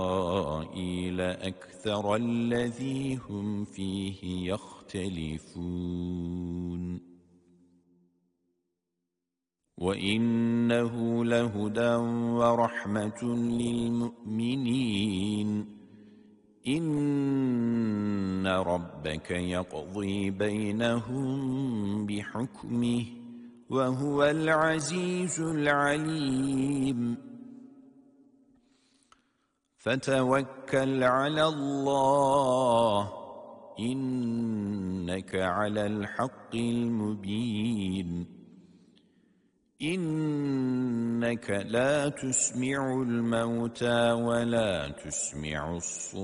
إسرائيل أكثر الذي هم فيه يختلفون وإنه لهدى ورحمة للمؤمنين إن ربك يقضي بينهم بحكمه وهو العزيز العليم فتوكل على الله إنك على الحق المبين إنك لا تسمع الموتى ولا تسمع الصم